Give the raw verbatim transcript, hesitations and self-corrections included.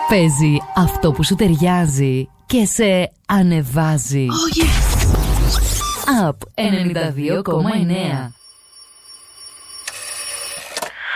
Παίζει αυτό που σου ταιριάζει και σε ανεβάζει. Oh yes. Up ενενήντα δύο κόμμα εννέα.